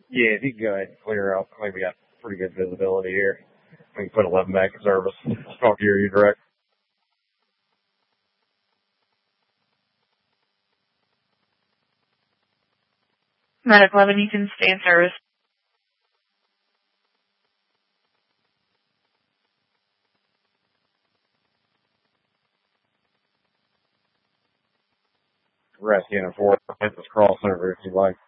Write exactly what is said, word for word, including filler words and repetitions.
Yeah, if you can go ahead and clear out, I think we got pretty good visibility here. We can put eleven back in service. Talk to your direct. Medic eleven, you can stay in service. Rescue and four, hit this crossover if you like.